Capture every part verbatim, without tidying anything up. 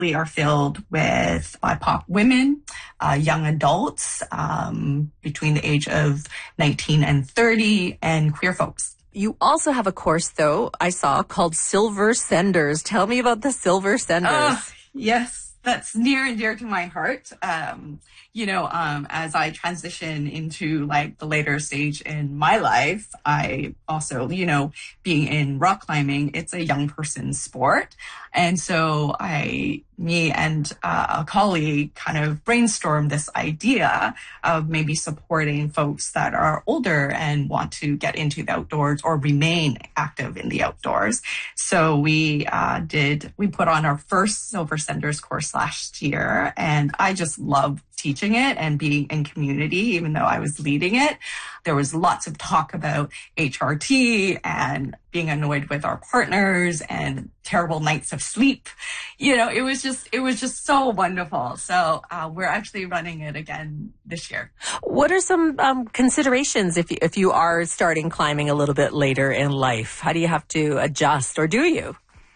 We are filled with B I P O C women, uh, young adults um, between the age of nineteen and thirty, and queer folks. You also have a course, though, I saw, called Silver Senders. Tell me about the Silver Senders. Uh, yes, that's near and dear to my heart. Um, you know, um, as I transition into like the later stage in my life, I also, you know, being in rock climbing, it's a young person's sport. And so I, me and uh, a colleague kind of brainstormed this idea of maybe supporting folks that are older and want to get into the outdoors or remain active in the outdoors. So we uh, did, we put on our first Silver Senders course last year, and I just loved teaching it and being in community, even though I was leading it. There was lots of talk about H R T and being annoyed with our partners and terrible nights of sleep. You know, it was just, it was just so wonderful. So uh, we're actually running it again this year. What are some um, considerations if you, if you are starting climbing a little bit later in life? How do you have to adjust, or do you?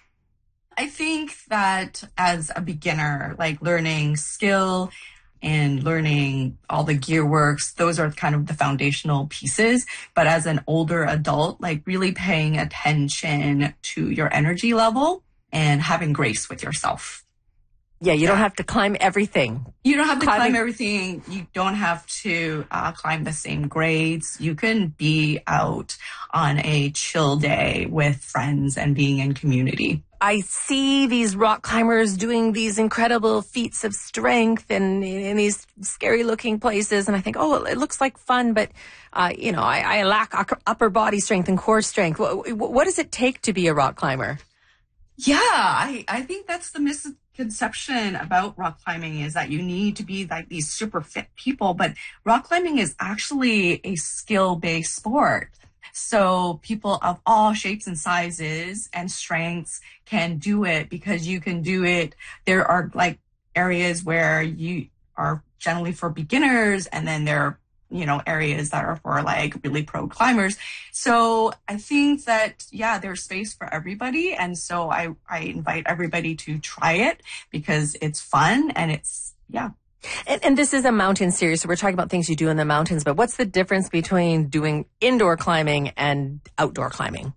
I think that as a beginner, like learning skill and learning all the gear works, those are kind of the foundational pieces. But as an older adult, like really paying attention to your energy level and having grace with yourself. Yeah, you yeah. don't have to climb everything. You don't have to Climbing. climb everything. You don't have to uh, climb the same grades. You can be out on a chill day with friends and being in community. I see these rock climbers doing these incredible feats of strength and in these scary looking places. And I think, oh, it looks like fun, but, uh, you know, I, I lack upper body strength and core strength. What, what does it take to be a rock climber? Yeah, I, I think that's the misconception about rock climbing, is that you need to be like these super fit people, but rock climbing is actually a skill-based sport. So people of all shapes and sizes and strengths can do it, because you can do it. There are like areas where you are generally for beginners, and then there are, you know, areas that are for like really pro climbers. So I think that, yeah, there's space for everybody. And so I, I invite everybody to try it, because it's fun and it's, yeah. And, and this is a mountain series, so we're talking about things you do in the mountains, but what's the difference between doing indoor climbing and outdoor climbing?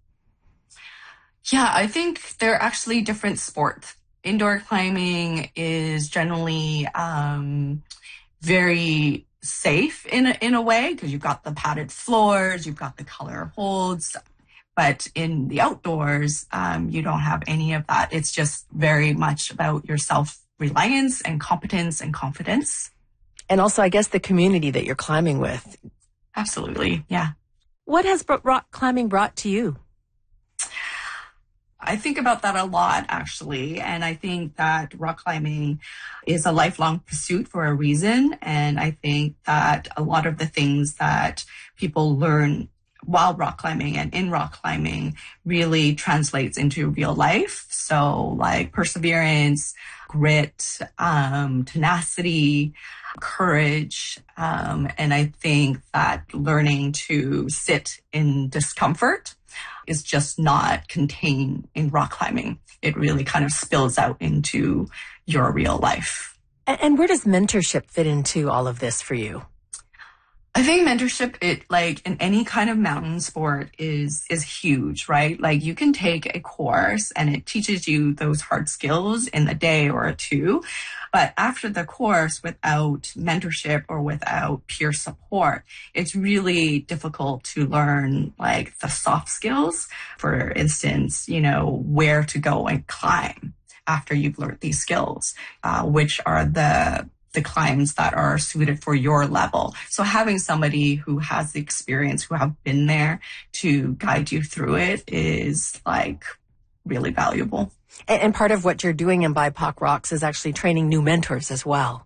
Yeah, I think they're actually different sports. Indoor climbing is generally um, very safe in a, in a way, because you've got the padded floors, you've got the color holds. But in the outdoors, um, you don't have any of that. It's just very much about your self-reliance and competence and confidence. And also, I guess, the community that you're climbing with. Absolutely, yeah. What has rock climbing brought to you? I think about that a lot, actually. And I think that rock climbing is a lifelong pursuit for a reason. And I think that a lot of the things that people learn while rock climbing and in rock climbing really translates into real life. So like perseverance, grit, um, tenacity, courage. Um, and I think that learning to sit in discomfort is just not contained in rock climbing. It really kind of spills out into your real life. And, and where does mentorship fit into all of this for you? I think mentorship, it like in any kind of mountain sport is, is huge, right? Like you can take a course and it teaches you those hard skills in a day or two. But after the course, without mentorship or without peer support, it's really difficult to learn like the soft skills. For instance, you know, where to go and climb after you've learned these skills, uh, which are the the climbs that are suited for your level. So having somebody who has the experience, who have been there to guide you through it is like really valuable. And, and part of what you're doing in B I P O C Rocks is actually training new mentors as well.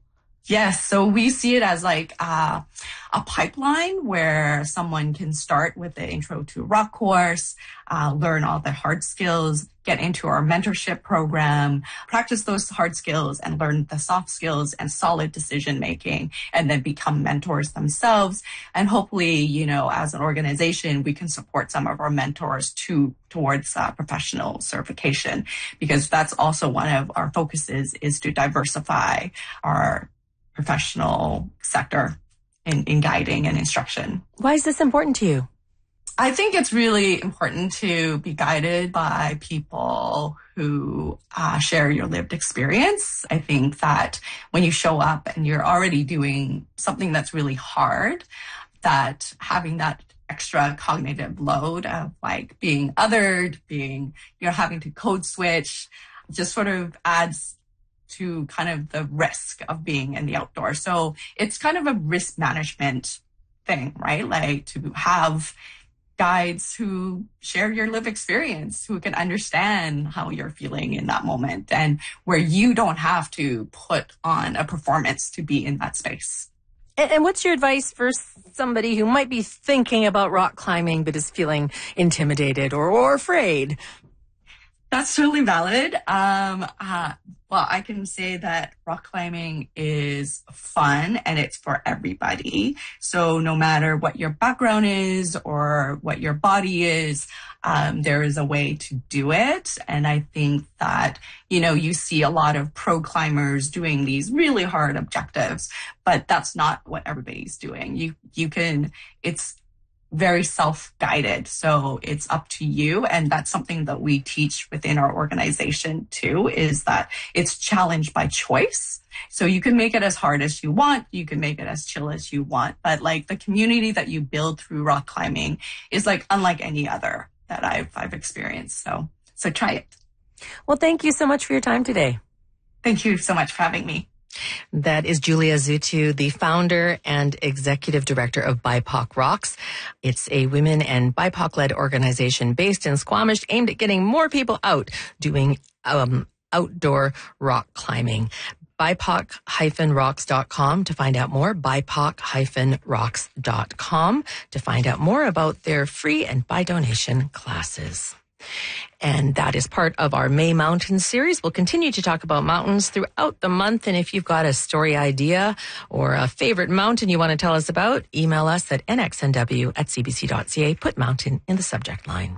Yes, so we see it as like uh, a pipeline where someone can start with the Intro to Rock course, uh, learn all the hard skills, get into our mentorship program, practice those hard skills and learn the soft skills and solid decision making, and then become mentors themselves. And hopefully, you know, as an organization, we can support some of our mentors to towards uh, professional certification, because that's also one of our focuses, is to diversify our professional sector in, in guiding and instruction. Why is this important to you? I think it's really important to be guided by people who uh, share your lived experience. I think that when you show up and you're already doing something that's really hard, that having that extra cognitive load of like being othered, being, you know, having to code switch, just sort of adds to kind of the risk of being in the outdoors. So it's kind of a risk management thing, right? Like to have guides who share your lived experience, who can understand how you're feeling in that moment, and where you don't have to put on a performance to be in that space. And, and what's your advice for somebody who might be thinking about rock climbing but is feeling intimidated or, or afraid? That's totally valid. Um, uh, well, I can say that rock climbing is fun and it's for everybody. So no matter what your background is or what your body is, um, there is a way to do it. And I think that, you know, you see a lot of pro climbers doing these really hard objectives, but that's not what everybody's doing. You, you can, it's very self-guided. So it's up to you. And that's something that we teach within our organization too, is that it's challenge by choice. So you can make it as hard as you want. You can make it as chill as you want. But like the community that you build through rock climbing is like unlike any other that I've, I've experienced. So, so try it. Well, thank you so much for your time today. Thank you so much for having me. That is Julia Zuttu, the founder and executive director of B I P O C Rocks. It's a women and B I P O C-led organization based in Squamish, aimed at getting more people out doing um, outdoor rock climbing. B I P O C rocks dot com to find out more, B I P O C rocks dot com to find out more about their free and by donation classes. And that is part of our May Mountains series. We'll continue to talk about mountains throughout the month. And if you've got a story idea or a favorite mountain you want to tell us about, email us at n x n w at c b c dot c a. Put mountain in the subject line.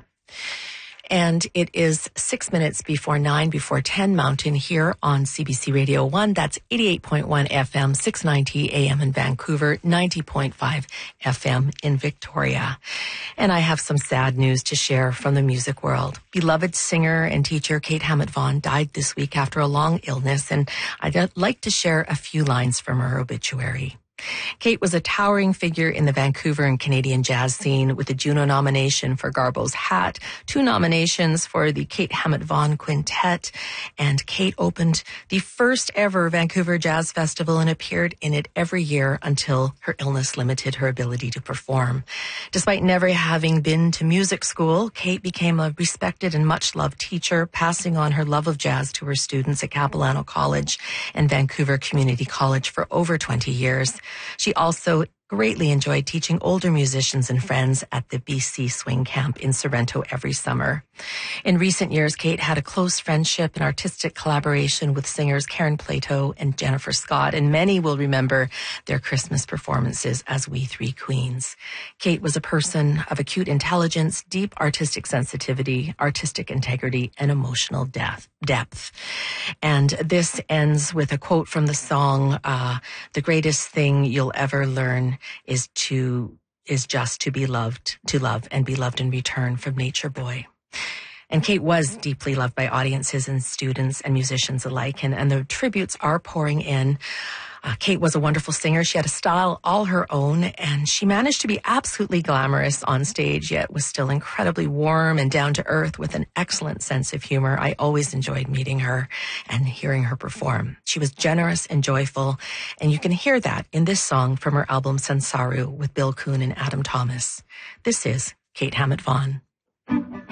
And it is six minutes before nine, before ten Mountain here on C B C Radio one. That's eighty-eight point one F M, six ninety A M in Vancouver, ninety point five F M in Victoria. And I have some sad news to share from the music world. Beloved singer and teacher Kate Hammett-Vaughan died this week after a long illness, and I'd like to share a few lines from her obituary. Kate was a towering figure in the Vancouver and Canadian jazz scene, with a Juno nomination for Garbo's Hat, two nominations for the Kate Hammett-Vaughan Quintet, and Kate opened the first ever Vancouver Jazz Festival and appeared in it every year until her illness limited her ability to perform. Despite never having been to music school, Kate became a respected and much-loved teacher, passing on her love of jazz to her students at Capilano College and Vancouver Community College for over twenty years. She also greatly enjoyed teaching older musicians and friends at the B C Swing Camp in Sorrento every summer. In recent years, Kate had a close friendship and artistic collaboration with singers Karen Plato and Jennifer Scott, and many will remember their Christmas performances as We Three Queens. Kate was a person of acute intelligence, deep artistic sensitivity, artistic integrity, and emotional depth. depth. And this ends with a quote from the song, uh, "The greatest thing you'll ever learn is to is just to be loved, to love and be loved in return," from Nature Boy. And Kate was deeply loved by audiences and students and musicians alike, and, and the tributes are pouring in. Uh, Kate was a wonderful singer. She had a style all her own, and she managed to be absolutely glamorous on stage, yet was still incredibly warm and down to earth with an excellent sense of humor. I always enjoyed meeting her and hearing her perform. She was generous and joyful, and you can hear that in this song from her album Sansaru with Bill Kuhn and Adam Thomas. This is Kate Hammett-Vaughan.